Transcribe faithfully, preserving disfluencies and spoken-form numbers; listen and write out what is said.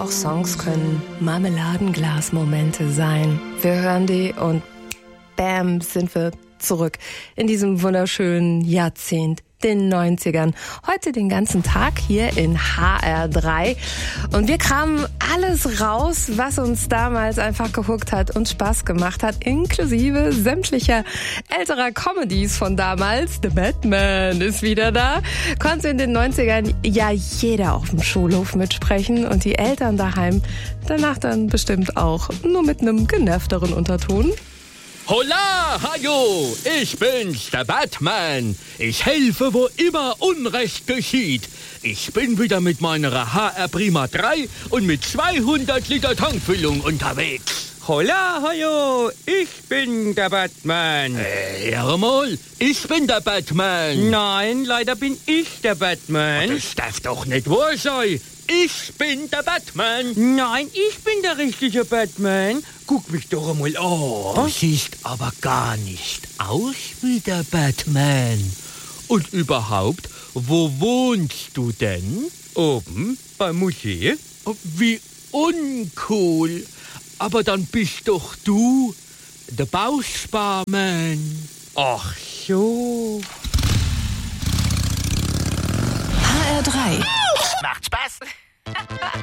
auch Songs können Marmeladenglas-Momente sein. Wir hören die und bam, sind wir zurück in diesem wunderschönen Jahrzehnt, den neunzigern. Heute den ganzen Tag hier in H R drei. Und wir kramen alles raus, was uns damals einfach gehuckt hat und Spaß gemacht hat, inklusive sämtlicher älterer Comedies von damals. The Batman ist wieder da. Konnte in den neunzigern ja jeder auf dem Schulhof mitsprechen und die Eltern daheim danach dann bestimmt auch, nur mit einem genervteren Unterton. Holla, Hajo, ich bin's, der Batman. Ich helfe, wo immer Unrecht geschieht. Ich bin wieder mit meiner H R Prima drei und mit zweihundert Liter Tankfüllung unterwegs. Holla, Hajo, ich bin der Batman. Äh, hör mal, ich bin der Batman. Nein, leider bin ich der Batman. Das darf doch nicht wahr sein. Ich bin der Batman. Nein, ich bin der richtige Batman. Guck mich doch einmal an. Du siehst aber gar nicht aus wie der Batman. Und überhaupt, wo wohnst du denn? Oben, beim Museum. Wie uncool. Aber dann bist doch du der Bausparman. Ach so. H R drei. Macht Spaß.